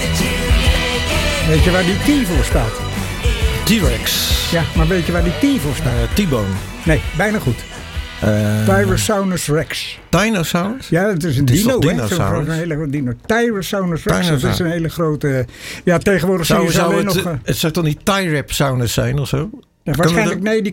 Weet je waar die T voor staat? T-Rex. Ja, maar weet je waar die T voor staat? T-Bone. Nee, bijna goed. Tyrannosaurus Rex. Dinosaurus? Ja, het is een Het is dino, toch hè? dinosaurus? Een hele grote dino. Tyrannosaurus Rex, Dinosaurus. dat is een hele grote... Ja, tegenwoordig zie je ze alleen nog... Het zou toch niet Tyrannosaurus zijn of zo? waarschijnlijk, nee, die